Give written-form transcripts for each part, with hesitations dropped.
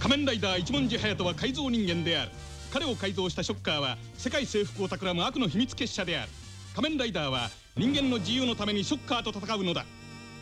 仮面ライダー一文字隼人は改造人間である。彼を改造したショッカーは世界征服を企む悪の秘密結社である。仮面ライダーは人間の自由のためにショッカーと戦うのだ。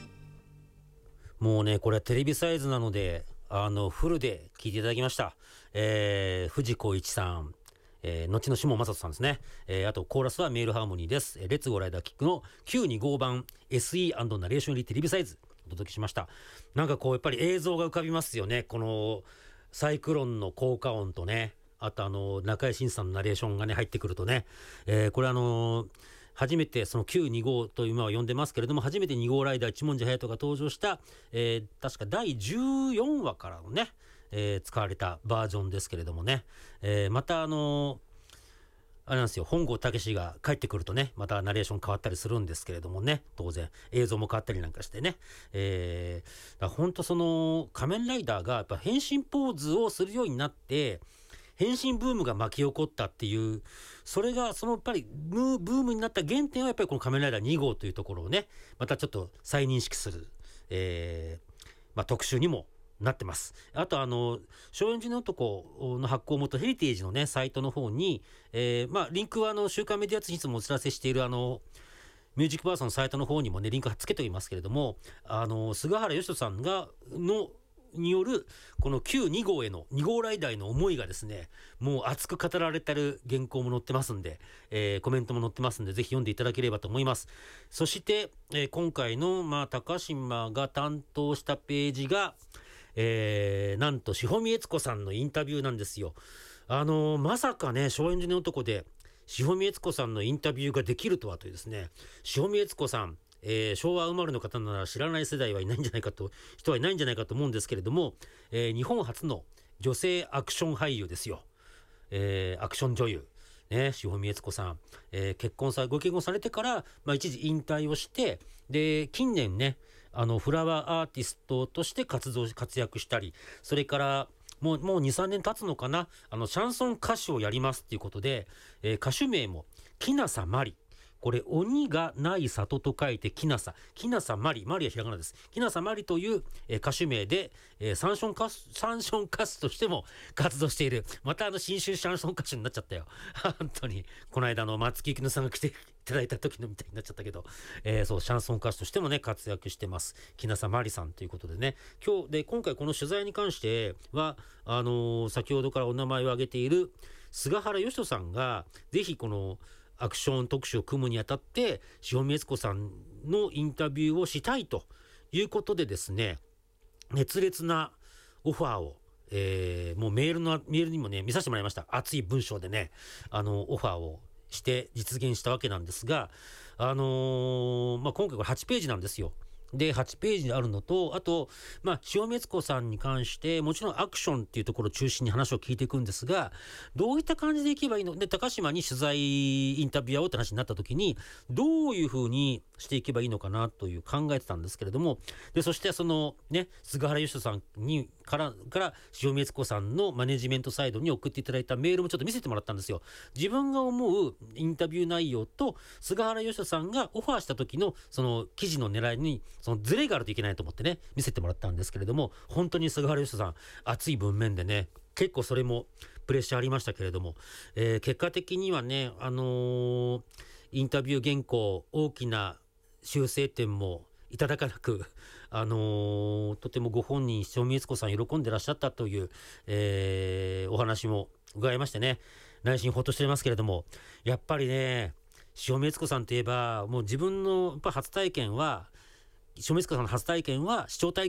もうね、これはテレビサイズなのでフルで聞いていただきました。藤子一さん、後の下正人さんですね。あとコーラスはメールハーモニーです。レッツゴーライダーキックの925版 SE& ナレーション入りテレビサイズお届けしました。なんかこうやっぱり映像が浮かびますよね。このサイクロンの効果音とね、あと中井慎さんのナレーションがね入ってくるとね、これ初めてその925と今は呼んでますけれども、初めて2号ライダー一文字隼人が登場した、確か第14話からのね、使われたバージョンですけれどもね、またあれなんですよ、本郷武が帰ってくるとね、またナレーション変わったりするんですけれどもね、当然映像も変わったりなんかしてね、本当その仮面ライダーがやっぱ変身ポーズをするようになって変身ブームが巻き起こったっていう、それがそのやっぱりブームになった原点はやっぱりこの仮面ライダー2号というところをね、またちょっと再認識する、特集にもなってます。あと松陰寺の男の発行元ヘリテージのねサイトの方に、リンクは週刊メディア通信いつもお知らせしているミュージックバースのサイトの方にもねリンクつけておきますけれども、菅原義人さんによるこの旧2号への2号ライダーへの思いがですね、もう熱く語られてる原稿も載ってますんで、コメントも載ってますんで、ぜひ読んでいただければと思います。そして、今回の高島が担当したページが、なんと志穂美悦子さんのインタビューなんですよ。まさかね、松陰寺の男で志穂美悦子さんのインタビューができるとはというですね、志穂美悦子さん、昭和生まれの方なら知らない世代はいないんじゃないかと思うんですけれども、日本初の女性アクション俳優ですよ。アクション女優。ね、志穂美悦子さん。ご結婚されてから、一時引退をして、で、近年ね、フラワーアーティストとして活躍したり、それから、もう2、3年経つのかな、シャンソン歌手をやりますっていうことで、歌手名も、木なさまり。これ、鬼がない里と書いて、木なさまりはひらがなです。木なさまりという、歌手名で、シャンソン歌手としても活動している。また新春シャンソン歌手になっちゃったよ。本当に。この間松木由紀乃さんが来ていただいた時のみたいになっちゃったけど、そう、シャンソン歌手としてもね、活躍してます。木なさまりさんということでね。今回この取材に関しては、先ほどからお名前を挙げている菅原義人さんが、ぜひこの、アクション特集を組むにあたって志穂美悦子さんのインタビューをしたいということでですね、熱烈なオファーを、もうメールにもね見させてもらいました。熱い文章でねオファーをして実現したわけなんですが、今回これ8ページなんですよ。で、8ページにあるのと、あと、志穂美悦子さんに関して、もちろんアクションっていうところを中心に話を聞いていくんですが、どういった感じでいけばいいので、高島に取材インタビュアーをって話になった時に、どういう風にしていけばいいのかなという考えてたんですけれども、で、そして菅原義人さんから志穂美悦子さんのマネジメントサイドに送っていただいたメールもちょっと見せてもらったんですよ。自分が思うインタビュー内容と、菅原義人さんがオファーした時のその記事の狙いに、そのズレがあるといけないと思ってね、見せてもらったんですけれども、本当に菅原義人さん、熱い文面でね、結構それもプレッシャーありましたけれども、結果的にはね、インタビュー原稿、大きな修正点もいただかなく、とてもご本人、志穂美悦子さん喜んでらっしゃったという、お話も伺いましてね、内心ほっとしていますけれども、やっぱりね、志穂美悦子さんといえば、もう自分のやっぱ志穂美悦子さんの初体験は視聴体